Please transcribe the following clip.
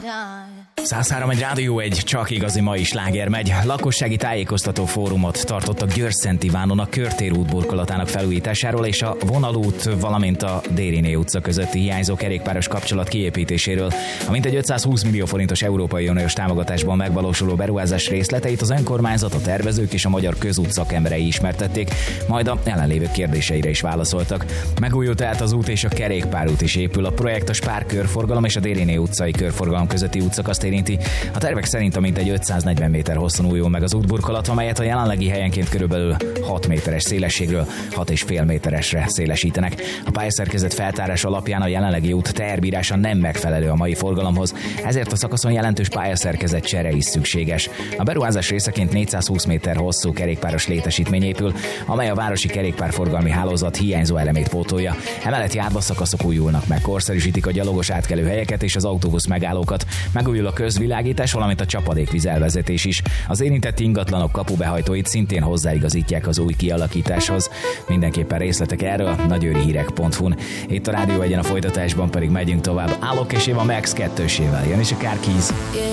103 egy Rádió 1, csak igazi mai sláger megy. Lakossági tájékoztató fórumot tartottak Győr-Szent Ivánon a Körtér út burkolatának felújításáról és a vonalút, valamint a Dériné utca közötti hiányzó kerékpáros kapcsolat kiépítéséről. A mintegy 520 millió forintos Európai Uniós támogatásban megvalósuló beruházás részleteit az önkormányzat, a tervezők és a magyar közút szakemberei ismertették, majd a jelenlévők kérdéseire is válaszoltak. Megújult tehát az út és a kerékpárút is épül. A projekt a Spár körforgalom és a Dériné utcai körforgalom közötti útszakaszt érinti. A tervek szerint a mintegy 540 méter hosszon újul meg az útburkolat, amelyet a jelenlegi helyenként körülbelül 6 méteres szélességről 6,5 méteresre szélesítenek. A pályaszerkezet feltárása alapján a jelenlegi út teherbírása nem megfelelő a mai forgalomhoz, ezért a szakaszon jelentős pályaszerkezet csere is szükséges. A beruházás részeként 420 méter hosszú kerékpáros létesítmény épül, amely a városi kerékpárforgalmi hálózat hiányzó elemét pótolja. Emellett járdaszakaszok újulnak meg, korszerűsítik a gyalogos átkelőhelyeket és az autóbusz megállókat, megújul a közvilágítás, valamint a csapadékvízelvezetés is. Az érintett ingatlanok kapubehajtóit szintén hozzáigazítják az új kialakításhoz. Mindenképpen részletek erről nagyőrihírek.hu-n. Itt a Rádió 1-en, a folytatásban pedig megyünk tovább. Alok és Eva Max 2-sével jön, és a Car Keys.